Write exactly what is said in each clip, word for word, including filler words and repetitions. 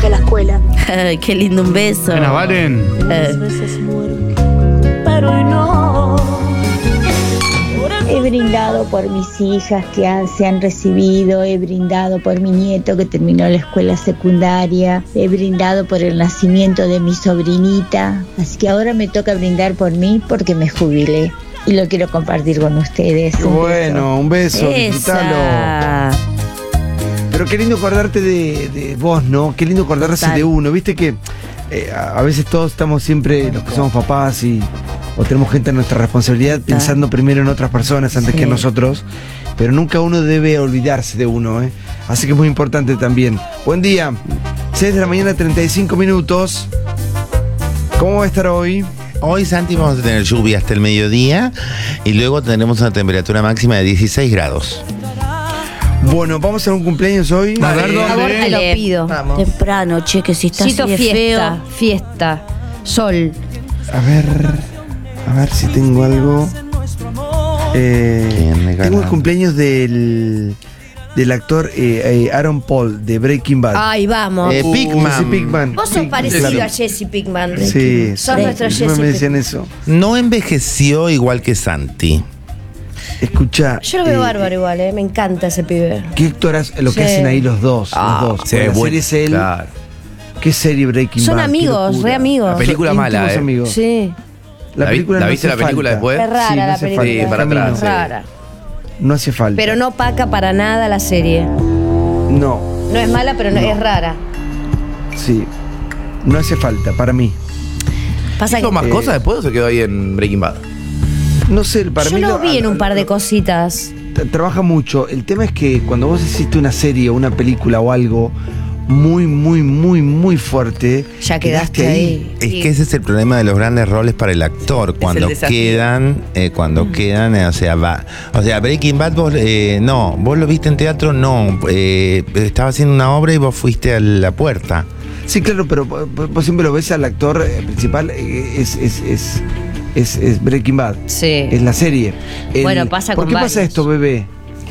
a la escuela. Qué lindo, un beso. Buena, Valen. Eh. Veces muero, pero hoy no. He brindado por mis hijas que han, se han recibido, he brindado por mi nieto que terminó la escuela secundaria, he brindado por el nacimiento de mi sobrinita, así que ahora me toca brindar por mí porque me jubilé y lo quiero compartir con ustedes. Qué Un bueno, beso. un beso, disfrutalo. Esa. Pero qué lindo acordarte de, de vos, ¿no? Qué lindo acordarse Total. de uno. Viste que eh, a a veces todos estamos siempre, los que somos papás y o tenemos gente en nuestra responsabilidad, Total. pensando primero en otras personas antes Sí. que en nosotros. Pero nunca uno debe olvidarse de uno, ¿eh? Así que es muy importante también. Buen día. seis de la mañana, treinta y cinco minutos. ¿Cómo va a estar hoy? Hoy, Santi, vamos a tener lluvia hasta el mediodía y luego tendremos una temperatura máxima de dieciséis grados. Bueno, vamos a un cumpleaños hoy. A ver, Por favor, ¿dónde? te lo pido. Vamos. Temprano, che, que si está así Cito de fiesta, feo. fiesta, sol. A ver, a ver si tengo algo. Eh, ¿Quién me gana? tengo el cumpleaños del, del actor eh, eh, Aaron Paul de Breaking Bad. Ay, vamos. Eh, Uh, Pigman. Jesse Pigman. Vos sos Pig- parecido claro. a Jesse Pigman. Sí, Sos sí, nuestro siempre Jesse me decían Pigman. eso. No envejeció igual que Santi. Escucha. Yo lo veo eh, bárbaro igual, eh. Me encanta ese pibe. ¿Qué actoras lo que Sí. hacen ahí los dos? Ah, los dos. sí, Porque la bueno, serie es él. claro. ¿Qué serie Breaking Son Bad? Qué amigos, locura. re amigos. La película Son mala, íntimos ¿eh? amigos. Sí. La ¿La vi- película la no viste hace la película falta. después? Es rara Sí, no la hace película. Sí, para Camino. atrás. sí. Rara. No hace falta. Pero no paca para nada la serie. No, No es mala, pero no, No. es rara. sí. No hace falta, para mí. Pasa ¿Hizo que más Eh, cosas después o se quedó ahí en Breaking Bad? No sé, para yo mí. lo vi en un par de cositas. Tra- Trabaja mucho. El tema es que cuando vos hiciste una serie o una película o algo muy, muy, muy, muy fuerte, Ya quedaste ahí. Es Sí. que ese es el problema de los grandes roles para el actor. Cuando desafío. quedan, eh, cuando quedan, eh, o sea, va. O sea, Breaking Bad, vos, eh, no, vos lo viste en teatro, no. Eh, estaba haciendo una obra y vos fuiste a la puerta. Sí, claro, pero vos vos siempre lo ves al actor eh, principal, eh, es, es, es, es, es Breaking Bad. Sí. Es la serie. El- Bueno, pasa ¿Por con qué pasa varios. esto, bebé?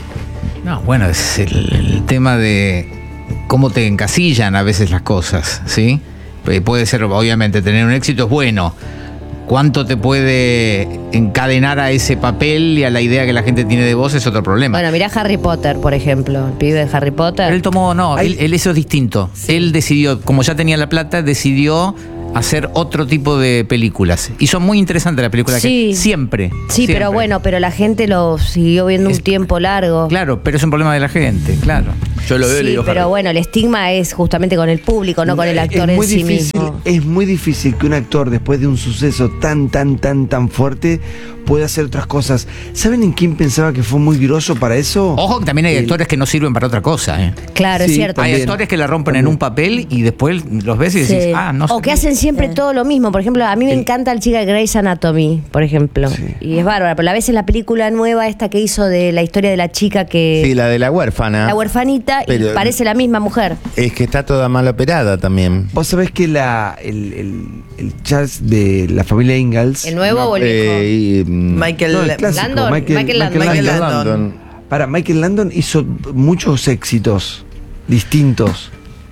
No, bueno, es el, el tema de cómo te encasillan a veces las cosas, ¿sí? Eh, Puede ser, obviamente, tener un éxito es bueno. ¿Cuánto te puede encadenar a ese papel y a la idea que la gente tiene de vos es otro problema? Bueno, mirá Harry Potter, por ejemplo. El pibe de Harry Potter. Pero él tomó, no, Ay. él, él eso es distinto. Él decidió, como ya tenía la plata, decidió hacer otro tipo de películas. Y son muy interesantes las películas Sí. que siempre. Sí, siempre. pero bueno, pero la gente lo siguió viendo Es- un tiempo largo. Claro, pero es un problema de la gente, claro. Yo lo veo y le Sí, digo, pero Harry. bueno, el estigma es justamente con el público, no con el actor es en muy sí difícil, mismo. Es muy difícil que un actor, después de un suceso tan, tan, tan, tan fuerte, pueda hacer otras cosas. ¿Saben en quién pensaba que fue muy groso para eso? Ojo que también hay El- actores que no sirven para otra cosa, ¿eh? Claro, Sí, es cierto. Hay También. actores que la rompen en un papel y después los ves y decís, Sí. ah, no o sé. que hacen siempre todo lo mismo. Por ejemplo, a mí me encanta el chica de Grey's Anatomy, por ejemplo. Sí. Y es bárbara. Pero la ves en la película nueva esta que hizo de la historia de la chica que... Sí, la de la huérfana. la huerfanita Pero- y parece la misma mujer. Es que está toda mal operada también. Vos sabés que la, el, el, el Charles de la familia Ingalls. ¿El nuevo o el viejo? Eh, y, mm, Michael No, el clásico, Landon, Michael, Michael Landon. Michael Michael Landon. Landon. Para, Michael Landon hizo muchos éxitos distintos.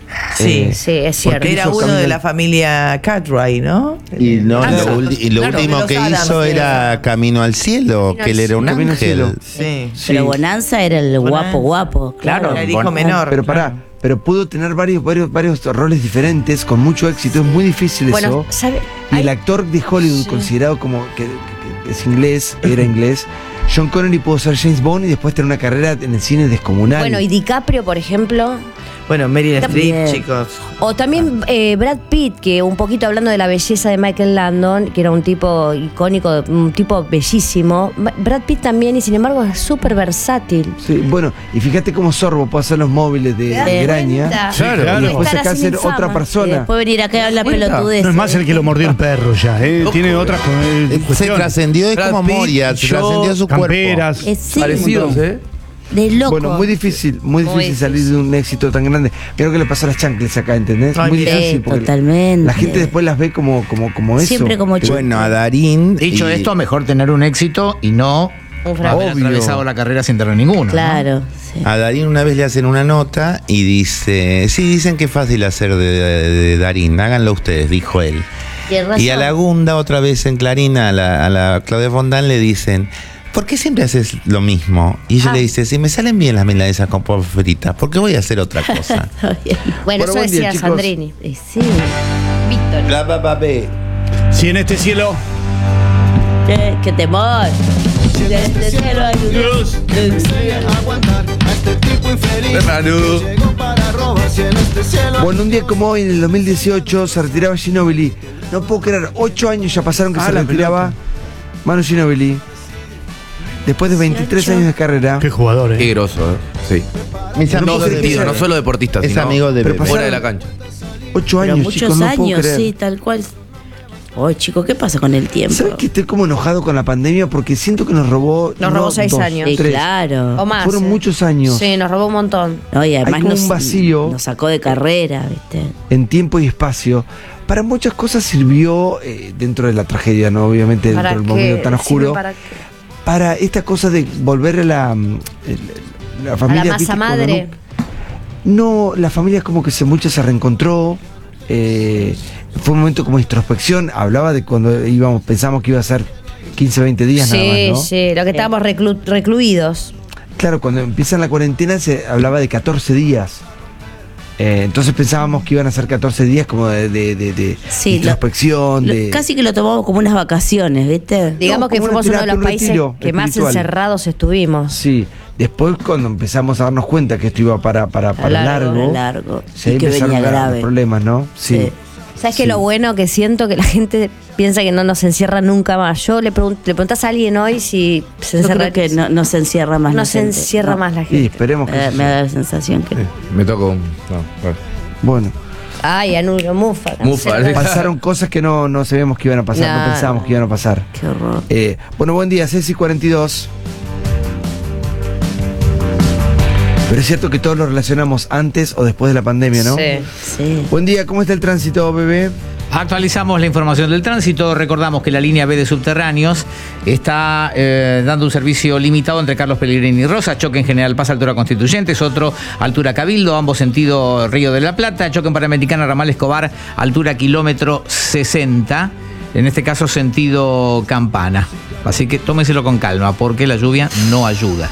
Sí. Eh, Sí, es cierto. Porque era hizo uno Camino- de la familia Cartwright, ¿no? Y, no, Ah, lo, no, ulti- y lo claro, último de los que Adams, hizo sí. era Camino al Cielo, Camino que él al era un Camino al Cielo. ángel. Sí. Sí. Pero Bonanza era el Bonanza. guapo, guapo. Claro. Era el hijo Bon- menor. Pero pará, pero pudo tener varios, varios, varios roles diferentes con mucho éxito. Es muy difícil Bueno, eso. ¿sabe? Y Hay- el actor de Hollywood, considerado como que, que- que es inglés, era inglés, Sean Connery pudo ser James Bond y después tener una carrera en el cine descomunal. Bueno, y DiCaprio, por ejemplo. Bueno, Meryl También. Streep, chicos. O también eh, Brad Pitt, que un poquito hablando de la belleza de Michael Landon, que era un tipo icónico, un tipo bellísimo. Ma- Brad Pitt también, y sin embargo es súper versátil. Sí, bueno, y fíjate cómo Sorbo puede hacer los móviles de, ¿Te das de graña. cuenta? Claro, Y claro. después Estar acá así sin ser otra fama. Y persona. después venir acá a hablar Cuenta. pelotudez. No es más el que lo mordió el perro ya, ¿eh? Tiene otras eh, Se cuestiones. trascendió, es Brad como Pitt, Moria, se yo, trascendió su Camperas. Es sí, Parecidos, ¿eh? de loco. Bueno, muy difícil, muy Muy difícil salir de un éxito tan grande. Mira lo que le pasó a las chancles acá, ¿entendés? Ay, muy sí, difícil. porque totalmente. La gente después las ve como, como, como eso. Siempre como chico. Bueno, a Darín. Dicho y- esto, mejor tener un éxito y no Un Haber Obvio. atravesado la carrera sin tener ninguno. ¿no? Claro. Sí. A Darín una vez le hacen una nota y dice, sí, dicen que es fácil hacer de, de- de Darín, háganlo ustedes, dijo él. Tienes razón. Y a la Gunda, otra vez en Clarín, a la, a la Claudia Fondán le dicen, ¿por qué siempre haces lo mismo? Y ella Ah. le dice, si me salen bien las milanesas con papas fritas, ¿por qué voy a hacer otra cosa? Está bien. Bueno, Bueno, eso buen día, decía chicos. Sandrini. Y sí. Víctor. La papapé. Si en este cielo Qué, qué temor. Desde el cielo hay un Dios Bueno, un día como hoy, en el dos mil dieciocho, se retiraba Ginóbili. No puedo creer, ocho años ya pasaron que Ah, se la retiraba Manu Ginóbili. Después de veintitrés años de carrera. Qué jugador, Qué eh. groso, ¿eh? Sí. Mis No amigos puedo de creer que Digo, sea- no solo deportista, Es sino amigo de Pero Bebé. fuera de pasaron- la cancha. Ocho Pero años, muchos chicos, no puedo años, creer. sí, tal cual. Oh, chicos, ¿qué pasa con el tiempo? ¿Sabes que estoy como enojado con la pandemia? Porque siento que nos robó. Nos robó seis dos, años. Sí, tres. claro. O más. Fueron eh. muchos años. Sí, nos robó un montón. No, y además Hay como nos, un vacío. nos sacó de carrera, ¿viste? En tiempo y espacio. Para muchas cosas sirvió eh, dentro de la tragedia, ¿no? Obviamente, dentro ¿Para del qué? momento tan oscuro. Sirve para qué? Para esta cosa de volver a la, mm, el- la familia. A la masa ¿viste? Cuando madre. No, no, la familia como que se mucha se reencontró. eh, fue un momento como de introspección. Hablaba de cuando íbamos, pensamos que iba a ser quince, veinte días Sí, nada más, ¿no? sí, lo que estábamos reclu- recluidos. Claro, cuando empiezan la cuarentena se hablaba de catorce días. Eh, entonces pensábamos que iban a ser catorce días como de, de, de- de Sí, lo- introspección. Lo- de, casi que lo tomamos como unas vacaciones, ¿viste? Digamos que como fuimos una uno de los terapia, un países retiro que más espiritual. encerrados estuvimos. Sí, después cuando empezamos a darnos cuenta que esto iba para, para, para largo, largo, largo. se Y que empezaron venía a dar los grave. problemas, ¿no? Sí. Sí. ¿Sabes qué? Sí. Lo bueno que siento que la gente piensa que no nos encierra nunca más. Yo le, pregun- le preguntás a alguien hoy si se Yo encierra. creo que no, no se encierra más no la se gente. encierra No. más la Y gente. esperemos que Eh, eso me sea. da la sensación que... Me tocó un. No, bueno. Bueno, Ay, Anulio, mufa. Mufa, cancela. pasaron cosas que no, no sabíamos que iban a pasar, no, No, pensábamos no. que iban a pasar. Qué horror. Eh, bueno, buen día, Ceci cuarenta y dos. Pero es cierto que todos lo relacionamos antes o después de la pandemia, ¿no? Sí. Sí. Buen día, ¿cómo está el tránsito, bebé? Actualizamos la información del tránsito. Recordamos que la línea B de subterráneos está eh, dando un servicio limitado entre Carlos Pellegrini y Rosa. Choque en General Paz, altura Constituyentes. Otro, altura Cabildo, ambos sentido Río de la Plata. Choque en Panamericana, Ramal Escobar, altura kilómetro sesenta. En este caso, sentido Campana. Así que tómeselo con calma, porque la lluvia no ayuda.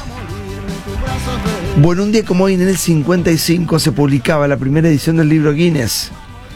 Bueno, un día como hoy, en el cincuenta y cinco, se publicaba la primera edición del libro Guinness.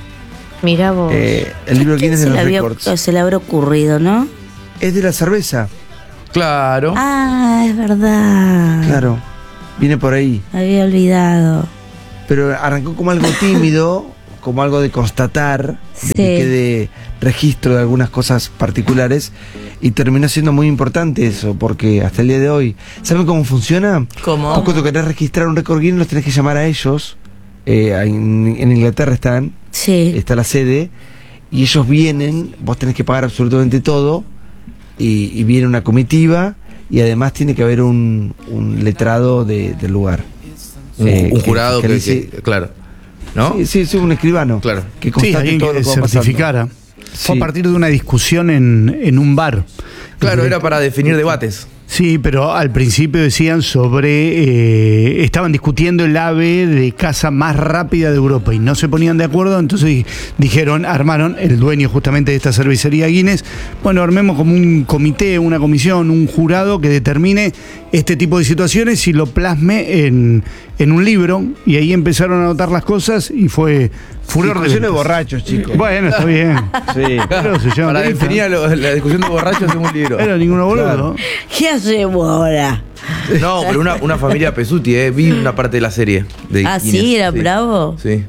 Mirá vos. Eh, el libro ¿Quién Guinness se de le, los había, récords. se le habrá ocurrido, no? Es de la cerveza, Claro. Ah, es verdad. claro. Viene por ahí. Me había olvidado. Pero arrancó como algo tímido, como algo de constatar, Sí. de que quede registro de algunas cosas particulares, y terminó siendo muy importante eso, porque hasta el día de hoy, ¿saben cómo funciona? ¿Cómo? Vos cuando querés registrar un récord Guinness los tenés que llamar a ellos, eh, en, en Inglaterra están, Sí. está la sede, y ellos vienen, vos tenés que pagar absolutamente todo, y, y viene una comitiva, y además tiene que haber un, un letrado de- del lugar. Un, Eh, un que jurado que, fiscalice- que- Claro. ¿No? Sí, sí, sí, un escribano. Claro. Que Sí, constate alguien todo que lo que va pasando. certificara. Fue Sí. a partir de una discusión en, en un bar. Claro, era para definir debates. Sí, pero al principio decían sobre... eh, estaban discutiendo el ave de caza más rápida de Europa y no se ponían de acuerdo, entonces dijeron, armaron, el dueño justamente de esta cervecería Guinness, bueno, armemos como un comité, una comisión, un jurado que determine este tipo de situaciones y lo plasme en, en un libro, y ahí empezaron a anotar las cosas y fue furor de Discusión de ventas. borrachos, chicos. Bueno, está bien. Sí. Pero se llama Para venta. definir a lo- la discusión de borrachos en un libro. Era ninguno boludo. Claro. ¿Qué hacemos ahora? No, pero una, una familia Pesuti, eh. Vi una parte de la serie. De Ah, Guinness, sí, era bravo. Sí.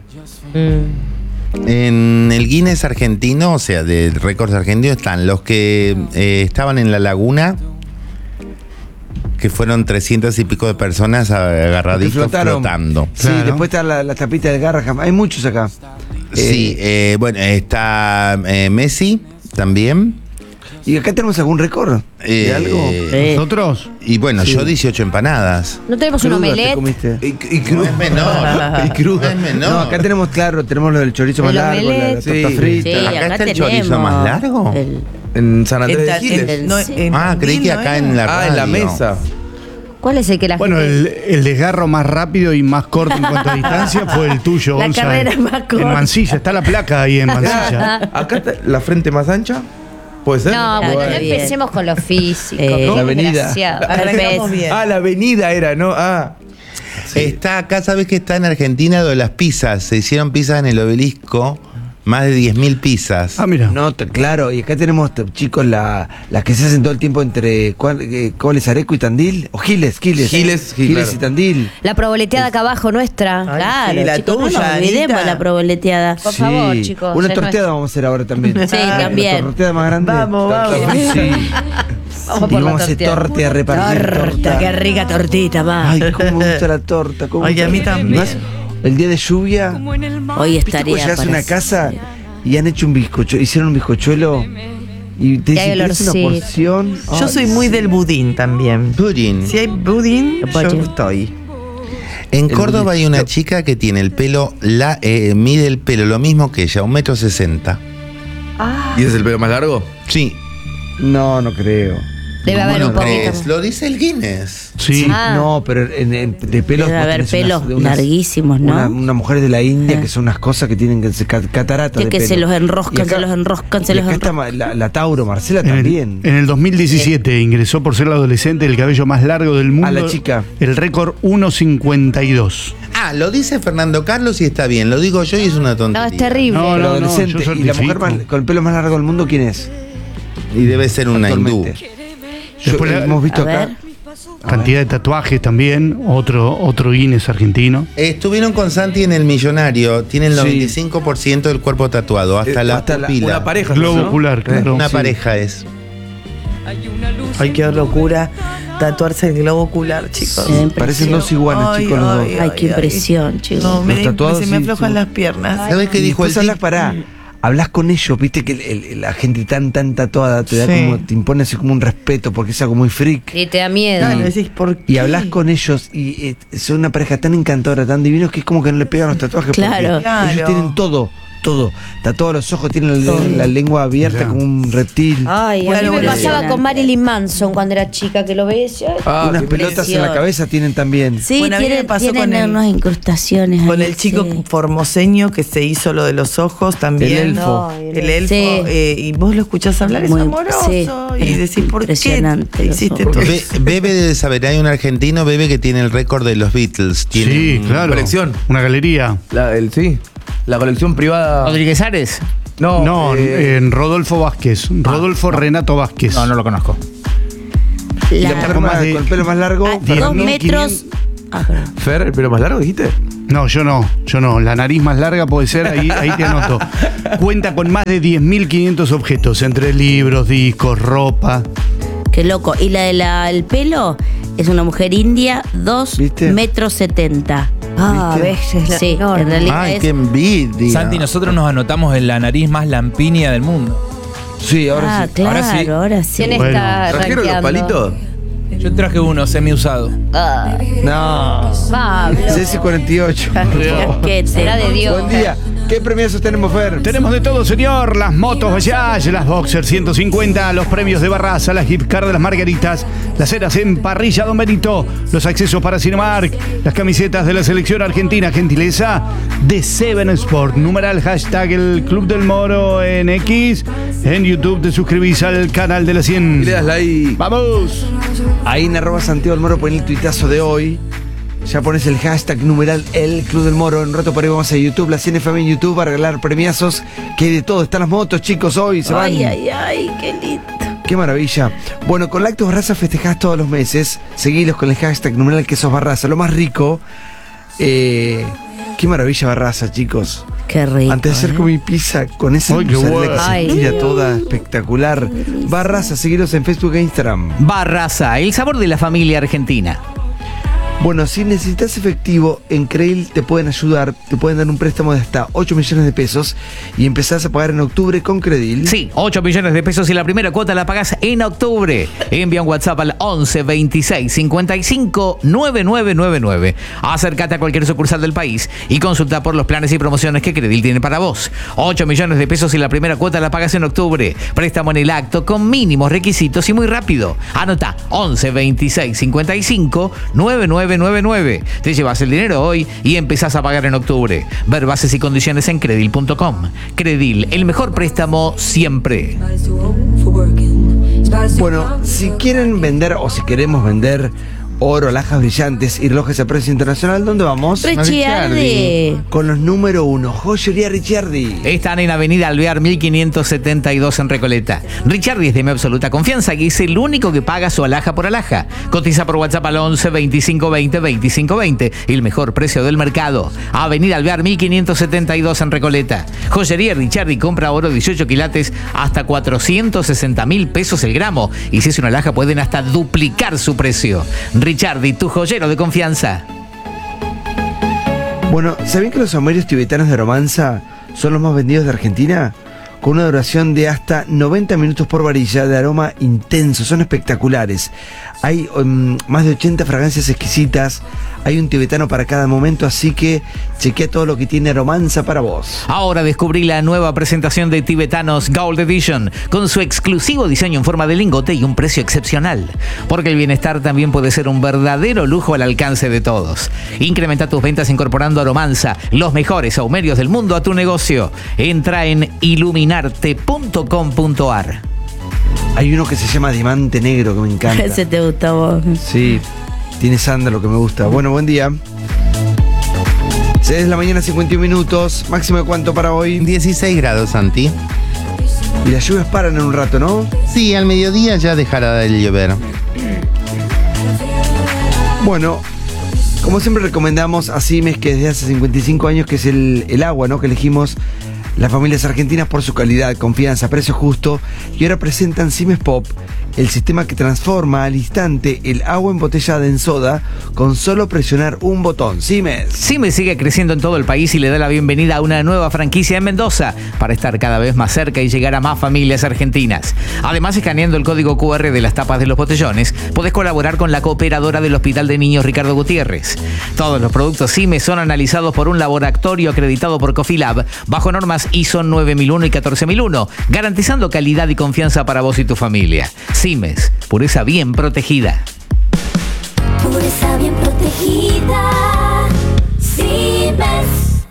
Mm. En el Guinness argentino, o sea, de récords argentinos, están los que eh, estaban en la laguna, que fueron trescientas y pico de personas agarraditos Que flotaron. flotando. Sí, Claro. después está la, la tapita de Garraham. Hay muchos acá. Sí, eh, bueno, está eh, Messi también. ¿Y acá tenemos algún récord de Eh, algo? Eh. ¿Nosotros? Y bueno, Sí. yo dieciocho empanadas. ¿No tenemos un Cruda te omelette? comiste. Y, y No crudo. es menor. Y crudo. No es menor. No, acá tenemos, claro, tenemos lo del chorizo más El largo, la, la omelette. torta Sí. frita. Sí, ¿Acá acá, está el tenemos. chorizo más largo? el- En San Andrés En de ta- Giles. en- no, en Ah, creí Tandil, que ¿no acá era? en la Ah, en la radio. mesa. ¿Cuál es el que la Bueno, gente... el, el desgarro más rápido y más corto en cuanto a distancia fue el tuyo, La Gonza, carrera en- más corta. En Mansilla, está la placa ahí en Mansilla. Acá está la frente más ancha. ¿Puede ser? No, bueno, Bueno, no bien. empecemos con lo físico. Eh, qué La avenida. desgraciado. Arrancamos bien. Ah, la avenida era, ¿no? Ah. Está acá, ¿sabes que está en Argentina lo de las pizzas? Se hicieron pizzas en el Obelisco, más de diez mil pizzas. Ah, mira. No, t- claro, y acá tenemos, t- chicos, la, las que se hacen todo el tiempo entre, ¿cuál, eh, cuál es Areco y Tandil? O Giles, Giles. Giles, Gil, Giles claro. y Tandil. La proboleteada acá abajo nuestra. Ay, Claro, sí, la chicos, no tuya, nos olvidemos Anita. la proboleteada. Por favor, chicos, Una ya no torteada es- vamos a hacer ahora también. Sí, también. Una torteada más grande. Vamos, vamos. Sí. Vamos Y por la vamos a hacer torteada. torte a repartir. Torta, qué rica tortita, ma. Ay, cómo me gusta la torta. Cómo Ay, me a mí gusta. también. Más El día de lluvia. Hoy ¿Viste estaría cómo llegas a para una hacer- casa y han hecho un bizcochuelo, hicieron un bizcochuelo y te Y hay dicen, ¿tienes una olorcito. porción? Yo Ay, soy muy del budín también. Pudding. Si hay budín, yo Budín. estoy. En El Córdoba hay budín. una chica que tiene el pelo, la, eh, mide el pelo lo mismo que ella, un metro sesenta. ¿Y ese es el pelo más largo? Sí. No, no creo. Debe haber un ¿No poquito. crees? Lo dice el Guinness. Sí. Ah. No, pero en, en- de pelos. Debe vos haber tenés pelos unas- de unas- larguísimos, ¿no? Una, unas mujeres de la India Ah. que son unas cosas que tienen que ser ca- cataratas. Que- de que se pelo. los enroscan, Y se los enroscan, se y los acá está enroscan. ma- la, la Tauro, Marcela En el, también. en el dos mil diecisiete ingresó por ser la adolescente el cabello más largo del mundo. A la chica. El récord uno cincuenta y dos. Ah, lo dice Fernando Carlos y está bien. Lo digo yo y es una No, tontería. es terrible. No, La no, adolescente. yo ¿Y la mujer certifico. más- con el pelo más largo del mundo quién es? Y debe ser una hindú. Actualmente. Yo- Después la- hemos visto A acá. ver. Cantidad de tatuajes también. Otro, otro Guinness argentino. Estuvieron con Santi en El Millonario. Tienen el Sí. noventa y cinco por ciento del cuerpo tatuado. Hasta Eh, la hasta la- pupila. Una pareja. Globo ¿no? ocular, claro. Una Sí. pareja es. Ay, qué locura tatuarse el globo ocular, chicos. Sí. Parecen dos iguanas, Ay, chicos, los dos. ay, Ay, qué impresión, chicos. No, me, Los tatuados, se me sí, aflojan sí. las piernas. ¿Sabes qué Y dijo el después hablas tipo? para. Hablas con ellos, viste que el- el- la gente tan tan tatuada te da Sí. como, te impone así como un respeto porque es algo muy freak. Y te da miedo. Claro, decís, ¿por qué? Y hablas con ellos y eh, son una pareja tan encantadora, tan divinos que es como que no le pegan los tatuajes. porque Claro. Claro. Ellos tienen todo, todo. Tatuados los ojos, tienen la, la lengua abierta Mirá. como un reptil. Ay, a Bueno, mí me bueno, pasaba bueno. con Marilyn Manson cuando era chica, que lo ves. ay, Ah, Unas qué pelotas en la impresión. cabeza tienen también. Sí, Bueno, a mí me tienen, pasó tienen con el- unas incrustaciones. Con ahí, el chico sí. formoseño que se hizo lo de los ojos también. El elfo. No, el elfo. Sí. eh, y vos lo escuchás hablar, es Muy- amoroso. sí, y es decís, ¿por qué impresionante los hiciste ojos. todo Be- eso? Bebe de saber, hay un argentino, Bebe, que tiene el récord de los Beatles. Tiene Sí, un- claro. colección. Una galería. La, el, sí. La colección privada. Rodríguez Ares. No, No, eh, en Rodolfo Vázquez. Rodolfo Renato Vázquez. No, no lo conozco. Y la La- mujer con más- más de- con el pelo más largo. a para dos mí, metros. Ah, perdón. Fer, el pelo más largo, dijiste. No, yo no, yo no. La nariz más larga puede ser, ahí, ahí te anoto. Cuenta con más de diez mil quinientos objetos, entre libros, discos, ropa. Qué loco. Y la del pelo es una mujer india, dos ¿Viste? metros setenta. Ah, ¿Viste? ves, es Sí, enorme. en realidad Ay, es. qué envidia. Santi, nosotros nos anotamos en la nariz más lampinia del mundo. Sí, ahora Ah, sí. claro, Ahora sí. ahora sí. ¿Quién Bueno. está ¿Trajeron los rankeando? palitos? Yo traje uno semi usado. No. Pablo. C S cuarenta y ocho. por favor. Que Será de Dios. Buen día. ¿Qué premios tenemos, Fer? Tenemos de todo, señor. Las motos Bajaj, las Boxer ciento cincuenta, los premios de Barraza, las gift card de las Margaritas, las cenas en Parrilla Don Benito, los accesos para Cinemark, las camisetas de la selección argentina, gentileza de Seven Sport. Numeral hashtag el Club del Moro en X. En YouTube te suscribís al canal de la Y cien. le das like. ¡Vamos! Ahí en arroba Santiago del Moro ponen el tuitazo de hoy. Ya pones el hashtag numeral el Club del Moro. En un rato por ahí vamos a YouTube, la Cien F M en YouTube para regalar premiazos. Que hay de todo. Están las motos, chicos, hoy. Se van. Ay, ay, ay, qué lindo. Qué maravilla. Bueno, con Lactos Barraza festejás todos los meses. Seguilos con el hashtag numeral que sos Barraza. Lo más rico. Eh, qué maravilla Barraza, chicos. Qué rico. Antes de hacer ¿eh? con mi pizza, con esa Ay, qué mozzarella bueno. que se Ay. tira toda espectacular. Barraza, seguilos en Facebook e Instagram. Barraza, el sabor de la familia argentina. Bueno, si necesitas efectivo, en Creil te pueden ayudar, te pueden dar un préstamo de hasta ocho millones de pesos y empezás a pagar en octubre con Credil. Sí, ocho millones de pesos y la primera cuota la pagás en octubre. Envía un WhatsApp al once veintiséis cincuenta y cinco noventa y nueve noventa y nueve. Acércate a cualquier sucursal del país y consulta por los planes y promociones que Credil tiene para vos. ocho millones de pesos y la primera cuota la pagas en octubre. Préstamo en el acto con mínimos requisitos y muy rápido. Anota once veintiséis cincuenta y cinco noventa y nueve noventa y nueve. Te llevas el dinero hoy y empezás a pagar en octubre. Ver bases y condiciones en credil punto com. Credil, el mejor préstamo siempre. Bueno, si quieren vender o si queremos vender oro, alhajas brillantes y relojes a precio internacional, ¿dónde vamos? Ricciardi. Con los número uno, Joyería Ricciardi. Están en Avenida Alvear mil quinientos setenta y dos en Recoleta. Ricciardi es de mi absoluta confianza y es el único que paga su alhaja por alhaja. Cotiza por WhatsApp al once veinticinco veinte veinticinco veinte. El mejor precio del mercado. Avenida Alvear mil quinientos setenta y dos en Recoleta. Joyería Ricciardi compra oro dieciocho quilates hasta cuatrocientos sesenta mil pesos el gramo. Y si es una alhaja pueden hasta duplicar su precio. Ricciardi, tu joyero de confianza. Bueno, ¿saben que los saumerios tibetanos de Romanza son los más vendidos de Argentina? Con una duración de hasta noventa minutos por varilla, de aroma intenso, son espectaculares. Hay um, más de ochenta fragancias exquisitas, hay un tibetano para cada momento, así que chequea todo lo que tiene Romanza para vos. Ahora descubrí la nueva presentación de Tibetanos Gold Edition, con su exclusivo diseño en forma de lingote y un precio excepcional. Porque el bienestar también puede ser un verdadero lujo al alcance de todos. Incrementa tus ventas incorporando a Romanza, los mejores saumerios del mundo, a tu negocio. Entra en iluminarte punto com punto ar. Hay uno que se llama Diamante Negro que me encanta. Ese te gusta a vos. Sí, tiene sándalo que me gusta. Bueno, buen día. seis de la mañana, cincuenta y un minutos. ¿Máximo de cuánto para hoy? dieciséis grados, Santi. Y las lluvias paran en un rato, ¿no? Sí, al mediodía ya dejará de llover. Bueno, como siempre recomendamos a Simes, que desde hace cincuenta y cinco años, que es el, el agua, ¿no?, que elegimos las familias argentinas por su calidad, confianza, precio justo, y ahora presentan Simes Pop, el sistema que transforma al instante el agua embotellada en soda con solo presionar un botón. Simes. Simes sigue creciendo en todo el país y le da la bienvenida a una nueva franquicia en Mendoza para estar cada vez más cerca y llegar a más familias argentinas. Además, escaneando el código cu erre de las tapas de los botellones, podés colaborar con la cooperadora del Hospital de Niños Ricardo Gutiérrez. Todos los productos Simes son analizados por un laboratorio acreditado por Cofilab bajo normas I S O nueve mil uno y catorce mil uno, garantizando calidad y confianza para vos y tu familia. Simes, pureza bien protegida. Pureza bien protegida. Simes.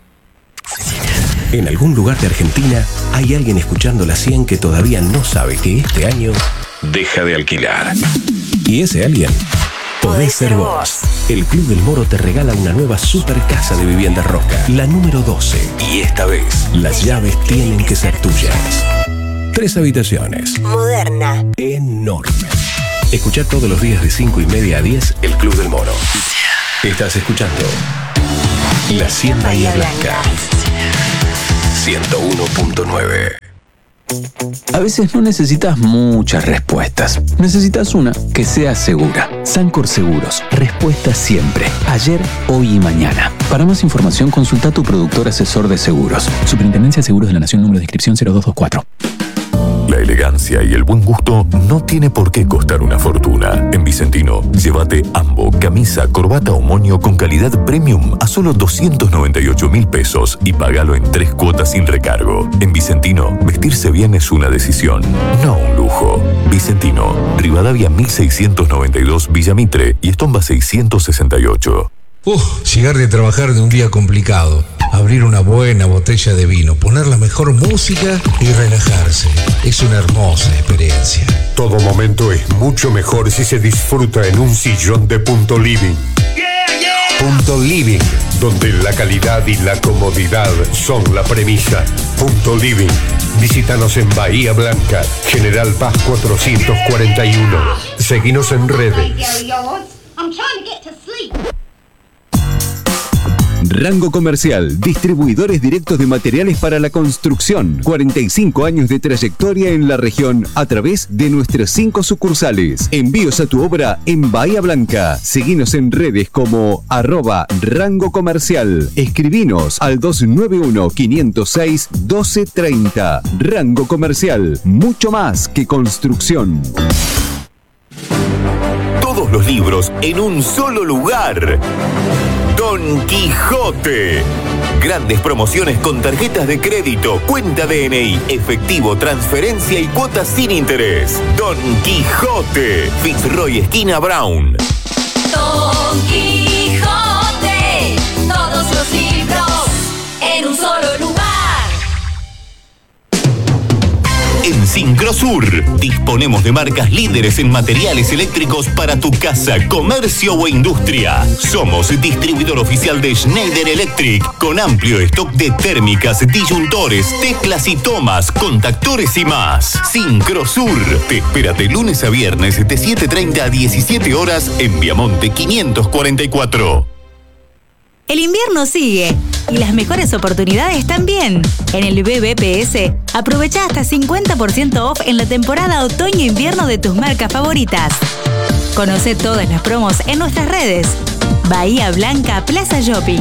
En algún lugar de Argentina hay alguien escuchando la cien que todavía no sabe que este año deja de alquilar. Y ese alguien podés ser vos. El Club del Moro te regala una nueva super casa de vivienda Roca, la número doce. Y esta vez, las llaves tienen que ser tuyas. Tres habitaciones. Moderna. Enorme. Escuchá todos los días de cinco y media a diez el Club del Moro. Estás escuchando La cien Bahía Blanca. ciento uno punto nueve. A veces no necesitas muchas respuestas. Necesitas una que sea segura. Sancor Seguros. Respuesta siempre. Ayer, hoy y mañana. Para más información, consulta a tu productor asesor de seguros. Superintendencia de Seguros de la Nación, número de inscripción cero dos dos cuatro. La elegancia y el buen gusto no tiene por qué costar una fortuna. En Vicentino, llévate Ambo, camisa, corbata o moño con calidad premium a solo doscientos noventa y ocho mil pesos y pagalo en tres cuotas sin recargo. En Vicentino, vestirse bien es una decisión, no un lujo. Vicentino, Rivadavia mil seiscientos noventa y dos, Villa Mitre y Estomba seiscientos sesenta y ocho. Uf, llegar de trabajar de un día complicado, abrir una buena botella de vino, poner la mejor música y relajarse. Es una hermosa experiencia. Todo momento es mucho mejor si se disfruta en un sillón de Punto Living. Punto Living, donde la calidad y la comodidad son la premisa. Punto Living. Visítanos en Bahía Blanca, General Paz cuatrocientos cuarenta y uno. Seguinos en redes. Rango Comercial, distribuidores directos de materiales para la construcción. cuarenta y cinco años de trayectoria en la región a través de nuestras cinco sucursales. Envíos a tu obra en Bahía Blanca. Seguinos en redes como arroba Rango Comercial. Escribinos al dos nueve uno, cinco cero seis, uno dos tres cero. Rango Comercial, mucho más que construcción. Todos los libros en un solo lugar. Don Quijote. Grandes promociones con tarjetas de crédito, cuenta D N I, efectivo, transferencia y cuotas sin interés. Don Quijote. Fitzroy esquina Brown. Don Quijote. Todos los libros en un solo lugar. En Sincrosur disponemos de marcas líderes en materiales eléctricos para tu casa, comercio o industria. Somos distribuidor oficial de Schneider Electric con amplio stock de térmicas, disyuntores, teclas y tomas, contactores y más. Sincrosur te espera de lunes a viernes de siete treinta a diecisiete horas en Viamonte quinientos cuarenta y cuatro. El invierno sigue y las mejores oportunidades también. En el B B P S, aprovecha hasta cincuenta por ciento off en la temporada otoño-invierno de tus marcas favoritas. Conoce todas las promos en nuestras redes. Bahía Blanca Plaza Shopping.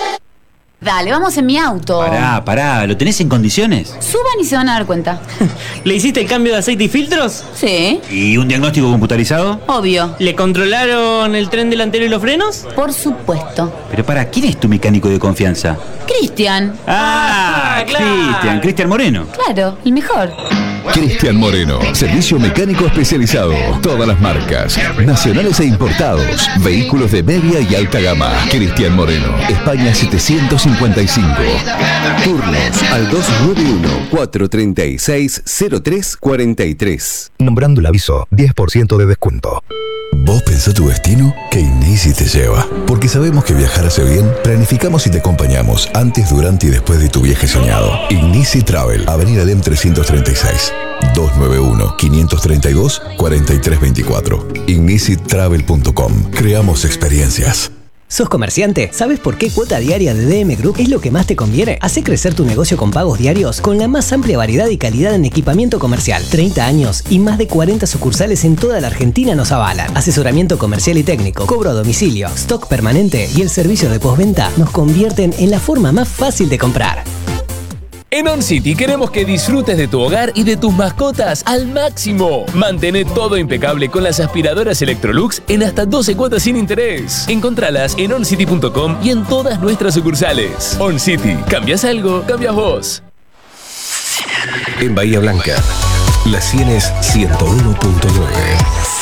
Dale, vamos en mi auto. Pará, pará, ¿lo tenés en condiciones? Suban y se van a dar cuenta. ¿Le hiciste el cambio de aceite y filtros? Sí. ¿Y un diagnóstico computarizado? Obvio. ¿Le controlaron el tren delantero y los frenos? Por supuesto. Pero pará, ¿quién es tu mecánico de confianza? Cristian. Ah, claro. Cristian, Cristian Moreno. Claro, el mejor. Cristian Moreno, servicio mecánico especializado. Todas las marcas, nacionales e importados. Vehículos de media y alta gama. Cristian Moreno, España setecientos cincuenta y cinco. Turnos al dos nueve uno, cuatro tres seis, cero tres cuatro tres. Nombrando el aviso, diez por ciento de descuento. Vos pensá tu destino, que Ignisi te lleva. Porque sabemos que viajar hace bien, planificamos y te acompañamos antes, durante y después de tu viaje soñado. Ignisi Travel, Avenida D E M trescientos treinta y seis, dos nueve uno, cinco tres dos, cuatro tres dos cuatro. ignisi travel punto com. Creamos experiencias. ¿Sos comerciante? ¿Sabes por qué cuota diaria de D M Group es lo que más te conviene? Hacé crecer tu negocio con pagos diarios con la más amplia variedad y calidad en equipamiento comercial. treinta años y más de cuarenta sucursales en toda la Argentina nos avalan. Asesoramiento comercial y técnico, cobro a domicilio, stock permanente y el servicio de postventa nos convierten en la forma más fácil de comprar. En OnCity queremos que disfrutes de tu hogar y de tus mascotas al máximo. Mantén todo impecable con las aspiradoras Electrolux en hasta doce cuotas sin interés. Encontralas en oncity punto com y en todas nuestras sucursales. OnCity, ¿cambias algo? Cambias vos. En Bahía Blanca, La Sienes ciento uno punto nueve.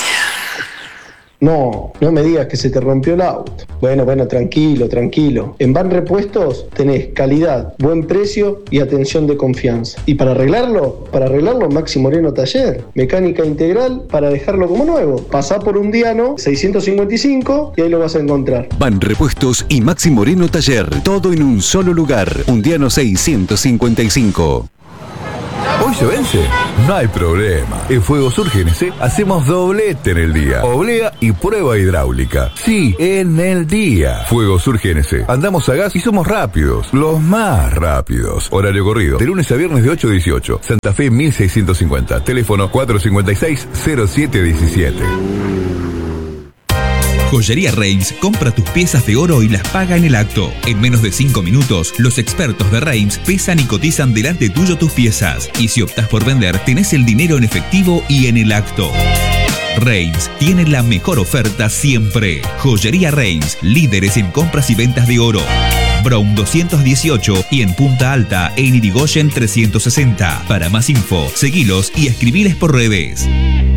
No, no me digas que se te rompió el auto. Bueno, bueno, tranquilo, tranquilo. En Van Repuestos tenés calidad, buen precio y atención de confianza. Y para arreglarlo, para arreglarlo, Maxi Moreno Taller. Mecánica integral para dejarlo como nuevo. Pasá por un Diano seiscientos cincuenta y cinco y ahí lo vas a encontrar. Van Repuestos y Maxi Moreno Taller. Todo en un solo lugar. Undiano seiscientos cincuenta y cinco. ¿Hoy se vence? No hay problema. En Fuegosur G N C hacemos doblete en el día. Oblea y prueba hidráulica. Sí, en el día. Fuegosur G N C. Andamos a gas y somos rápidos. Los más rápidos. Horario corrido. De lunes a viernes de ocho a dieciocho. Santa Fe mil seiscientos cincuenta. Teléfono cuatro cinco seis, cero siete uno siete. Joyería Reims compra tus piezas de oro y las paga en el acto. En menos de cinco minutos, los expertos de Reims pesan y cotizan delante tuyo tus piezas. Y si optas por vender, tenés el dinero en efectivo y en el acto. Reims tiene la mejor oferta siempre. Joyería Reims, líderes en compras y ventas de oro. Brown doscientos dieciocho y en Punta Alta, en Irigoyen trescientos sesenta. Para más info, seguilos y escribiles por redes.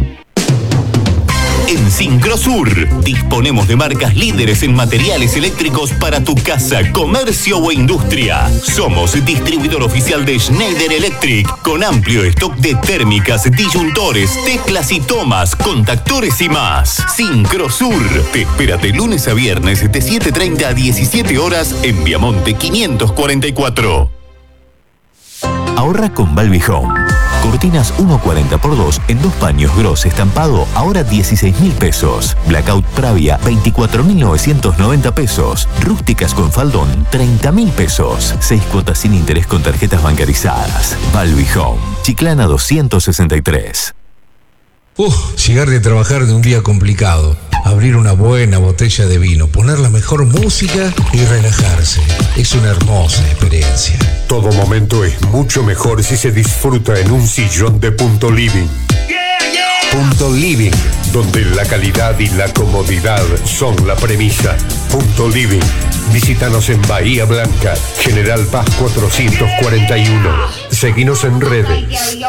En Sincrosur disponemos de marcas líderes en materiales eléctricos para tu casa, comercio o industria. Somos distribuidor oficial de Schneider Electric con amplio stock de térmicas, disyuntores, teclas y tomas, contactores y más. Sincrosur te espera de lunes a viernes de siete treinta a diecisiete horas en Viamonte quinientos cuarenta y cuatro. Ahorra con Balbi Home. Cortinas uno cuarenta por dos en dos paños gros estampado, ahora dieciséis mil pesos. Blackout Pravia, veinticuatro mil novecientos noventa pesos. Rústicas con faldón, treinta mil pesos. Seis cuotas sin interés con tarjetas bancarizadas. Balbi Home, Chiclana doscientos sesenta y tres. Uf, llegar de trabajar de un día complicado, abrir una buena botella de vino, poner la mejor música y relajarse. Es una hermosa experiencia. Todo momento es mucho mejor si se disfruta en un sillón de Punto Living. Punto Living, donde la calidad y la comodidad son la premisa. Punto Living. Visítanos en Bahía Blanca, General Paz cuatrocientos cuarenta y uno. Seguinos en redes.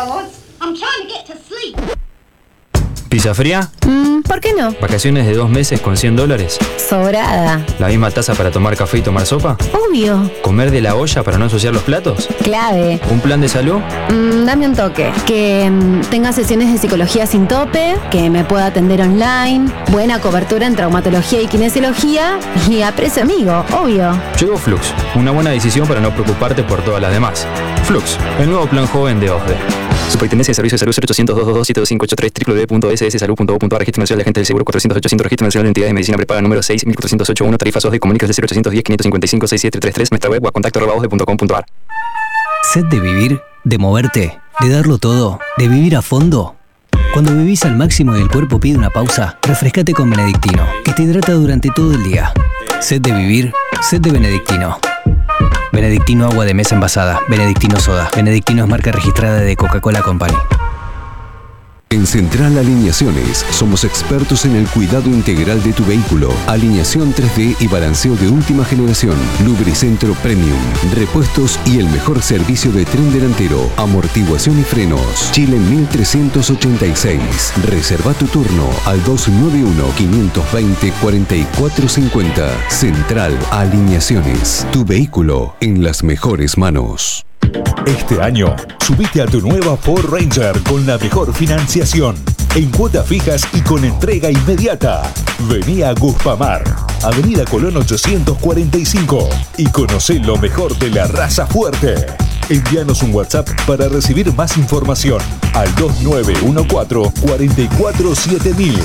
¿Pizza fría? Mm, ¿Por qué no? ¿Vacaciones de dos meses con cien dólares? Sobrada. ¿La misma taza para tomar café y tomar sopa? Obvio. ¿Comer de la olla para no ensuciar los platos? Clave. ¿Un plan de salud? Mm, dame un toque. Que mm, tenga sesiones de psicología sin tope, que me pueda atender online, buena cobertura en traumatología y kinesiología y a precio amigo, obvio. Llegó Flux, una buena decisión para no preocuparte por todas las demás. Flux, el nuevo plan joven de O S D E. Superintendencia de Servicios de Salud cero ochocientos, doscientos veintidós, siete dos cinco ocho tres, doble u doble u doble u punto s s salud punto gov punto a r. Registro Nacional de Agentes del Seguro cuatrocientos ochocientos. Registro Nacional de Entidades de Medicina Prepaga número seis mil cuatrocientos ochenta y uno. Tarifas O S D E. Comuníquese cero ochocientos diez, quinientos cincuenta y cinco, sesenta y siete treinta y tres. Nuestra web o a contacto arroba osde punto com punto a r. ¿Sed de vivir? ¿De moverte? ¿De darlo todo? ¿De vivir a fondo? Cuando vivís al máximo y el cuerpo pide una pausa, refrescate con Benedictino, que te hidrata durante todo el día. ¿Sed de vivir? Sed de Benedictino. Benedictino agua de mesa envasada. Benedictino soda. Benedictino es marca registrada de Coca-Cola Company. En Central Alineaciones somos expertos en el cuidado integral de tu vehículo. Alineación tres D y balanceo de última generación. Lubricentro Premium. Repuestos y el mejor servicio de tren delantero. Amortiguación y frenos. Chile mil trescientos ochenta y seis. Reserva tu turno al dos nueve uno, cinco dos cero, cuatro cuatro cinco cero. Central Alineaciones. Tu vehículo en las mejores manos. Este año, subite a tu nueva Ford Ranger con la mejor financiación, en cuotas fijas y con entrega inmediata. Vení a Guspamar, Avenida Colón ochocientos cuarenta y cinco, y conocé lo mejor de la raza fuerte. Envíanos un WhatsApp para recibir más información al dos nueve uno cuatro, cuatro cuatro siete mil.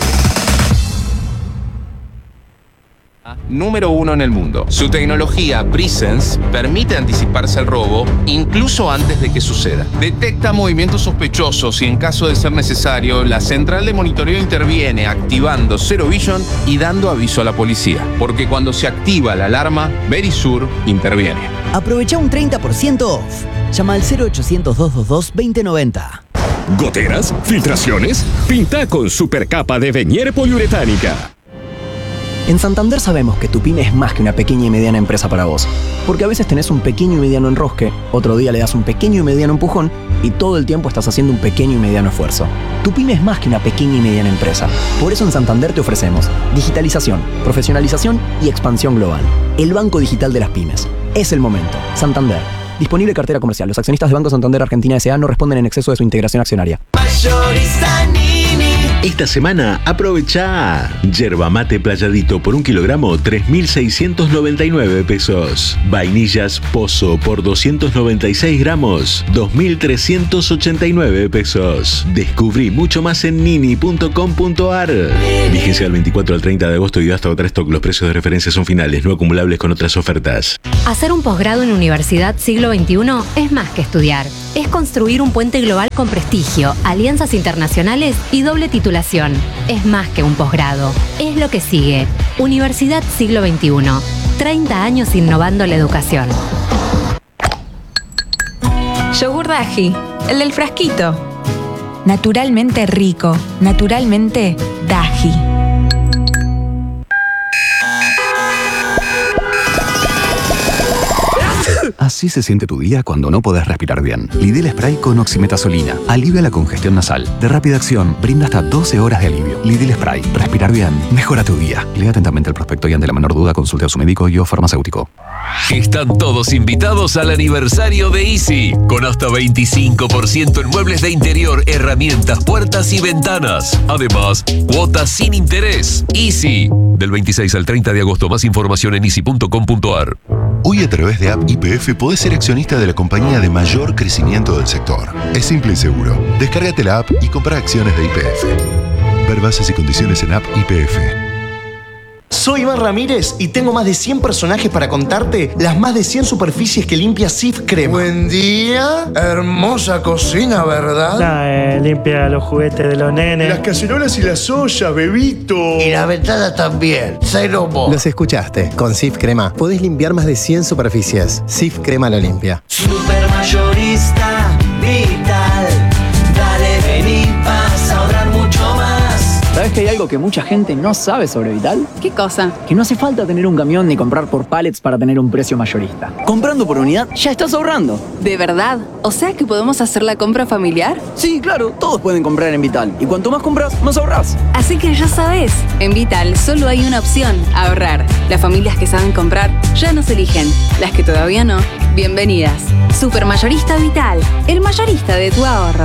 Número uno en el mundo. Su tecnología Presence permite anticiparse al robo incluso antes de que suceda. Detecta movimientos sospechosos y en caso de ser necesario, la central de monitoreo interviene activando Zero Vision y dando aviso a la policía. Porque cuando se activa la alarma, Verisur interviene. Aprovecha un treinta por ciento off. Llama al cero ochocientos, doscientos veintidós, veinte noventa. ¿Goteras? ¿Filtraciones? Pinta con supercapa de Venier poliuretánica. En Santander sabemos que tu pyme es más que una pequeña y mediana empresa para vos. Porque a veces tenés un pequeño y mediano enrosque, otro día le das un pequeño y mediano empujón y todo el tiempo estás haciendo un pequeño y mediano esfuerzo. Tu pyme es más que una pequeña y mediana empresa. Por eso en Santander te ofrecemos digitalización, profesionalización y expansión global. El banco digital de las pymes. Es el momento. Santander. Disponible cartera comercial. Los accionistas de Banco Santander Argentina S A no responden en exceso de su integración accionaria. Esta semana aprovecha yerba mate playadito por un kilogramo, tres mil seiscientos noventa y nueve pesos. Vainillas Pozo por doscientos noventa y seis gramos, dos mil trescientos ochenta y nueve pesos. Descubrí mucho más en nini punto com punto a r. Vigencia del veinticuatro al treinta de agosto y hasta otra stock. Los precios de referencia son finales, no acumulables con otras ofertas. Hacer un posgrado en Universidad Siglo veintiuno es más que estudiar. Es construir un puente global con prestigio, alianzas internacionales y doble titulación. Es más que un posgrado. Es lo que sigue. Universidad Siglo veintiuno. treinta años innovando la educación. Yogur Daji, el del frasquito. Naturalmente rico, naturalmente Daji. Así se siente tu día cuando no podés respirar bien. Lidl Spray con oximetazolina. Alivia la congestión nasal. De rápida acción, brinda hasta doce horas de alivio. Lidl Spray. Respirar bien. Mejora tu día. Lea atentamente el prospecto y ante la menor duda consulte a su médico y o farmacéutico. Están todos invitados al aniversario de Easy, con hasta veinticinco por ciento en muebles de interior, herramientas, puertas y ventanas. Además, cuotas sin interés. Easy, del veintiséis al treinta de agosto. Más información en easy punto com punto a r. Hoy a través de app Y P F que podés ser accionista de la compañía de mayor crecimiento del sector. Es simple y seguro. Descárgate la app y compra acciones de Y P F. Ver bases y condiciones en app Y P F. Soy Iván Ramírez y tengo más de cien personajes para contarte las más de cien superficies que limpia Cif Crema. Buen día, hermosa cocina, ¿verdad? Nah, eh, limpia los juguetes de los nenes. Las cacerolas y las ollas, bebito. Y la ventana también, cero mo. Los escuchaste, con Cif Crema podés limpiar más de cien superficies. Cif Crema lo limpia. Supermayorista Vital, dale, vení, vas a ahorrar mucho más. ¿Sabes que hay algo que mucha gente no sabe sobre Vital? ¿Qué cosa? Que no hace falta tener un camión ni comprar por pallets para tener un precio mayorista. Comprando por unidad ya estás ahorrando. ¿De verdad? ¿O sea que podemos hacer la compra familiar? Sí, claro, todos pueden comprar en Vital. Y cuanto más compras, más ahorrás. Así que ya sabes, en Vital solo hay una opción, ahorrar. Las familias que saben comprar ya nos eligen. Las que todavía no, bienvenidas. Supermayorista Vital, el mayorista de tu ahorro.